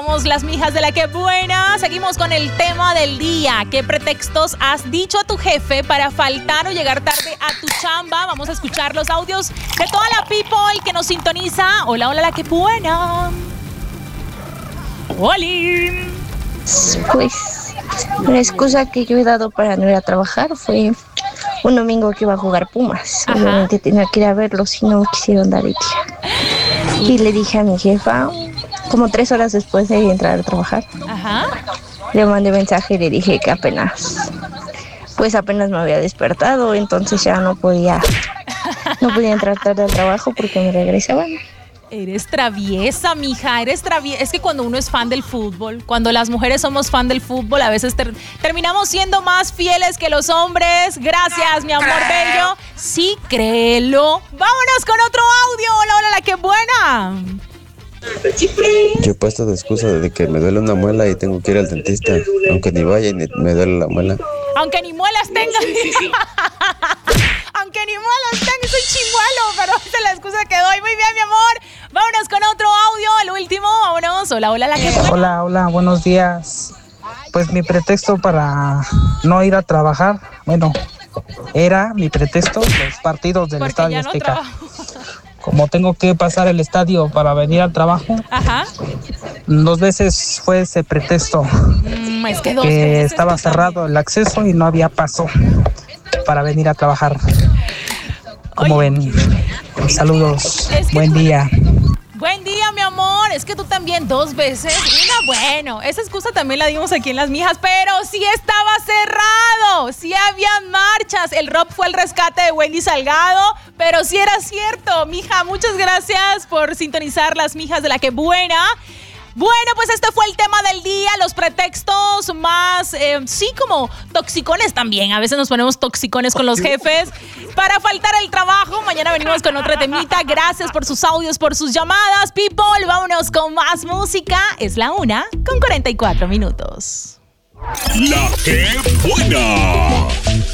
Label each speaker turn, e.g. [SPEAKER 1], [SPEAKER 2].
[SPEAKER 1] Somos las mijas de la que buena. Seguimos con el tema del día. ¿Qué pretextos has dicho a tu jefe para faltar o llegar tarde a tu chamba? Vamos a escuchar los audios de toda la people que nos sintoniza. Hola, hola, la que buena. ¡Oli!
[SPEAKER 2] Pues la excusa que yo he dado para no ir a trabajar fue un domingo que iba a jugar Pumas.
[SPEAKER 1] Ajá.
[SPEAKER 2] Obviamente tenía que ir a verlos y no me quisieron dar el día. Y le dije a mi jefa, como 3 horas después de entrar a trabajar,
[SPEAKER 1] Ajá.
[SPEAKER 2] le mandé mensaje y le dije que apenas me había despertado, entonces ya no podía entrar tarde al trabajo porque me regresaban.
[SPEAKER 1] Eres traviesa, mija, eres traviesa. Es que cuando uno es fan del fútbol, cuando las mujeres somos fan del fútbol, a veces terminamos siendo más fieles que los hombres. Gracias, mi amor bello. Sí, créelo. Vámonos con otro audio. Hola, hola, la que buena.
[SPEAKER 3] Yo he puesto de excusa de que me duele una muela y tengo que ir al dentista, aunque ni vaya y me duele la muela.
[SPEAKER 1] Aunque ni muelas tenga. Aunque ni muelas tenga, soy chimuelo, pero esa es la excusa que doy. Muy bien, mi amor. Vámonos con otro audio, el último. Vámonos. Hola, hola, la que buena.
[SPEAKER 4] Hola, buenos días. Pues mi pretexto para no ir a trabajar, era mi pretexto los partidos del
[SPEAKER 1] Porque
[SPEAKER 4] Estadio
[SPEAKER 1] ya no
[SPEAKER 4] Azteca.
[SPEAKER 1] trabajo.
[SPEAKER 4] Como tengo que pasar el estadio para venir al trabajo,
[SPEAKER 1] Ajá.
[SPEAKER 4] 2 veces fue ese pretexto,
[SPEAKER 1] Es que 2
[SPEAKER 4] que
[SPEAKER 1] veces
[SPEAKER 4] estaba
[SPEAKER 1] tú
[SPEAKER 4] cerrado el acceso y no había paso para venir a trabajar. Como
[SPEAKER 1] Oye,
[SPEAKER 4] ven, saludos,
[SPEAKER 1] es que
[SPEAKER 4] buen día.
[SPEAKER 1] Buen día, mi amor. Es que tú también 2 veces. Bueno, esa excusa también la dimos aquí en Las Mijas, pero sí estaba cerrado. Sí habían marchas. El rock fue el rescate de Wendy Salgado, pero sí era cierto. Mija, muchas gracias por sintonizar Las Mijas de la que buena. Bueno, pues este fue el tema del día, los pretextos más, sí, como toxicones también. A veces nos ponemos toxicones con los jefes para faltar el trabajo. Mañana venimos con otra temita. Gracias por sus audios, por sus llamadas. People, vámonos con más música. Es la 1:44.
[SPEAKER 5] La que buena.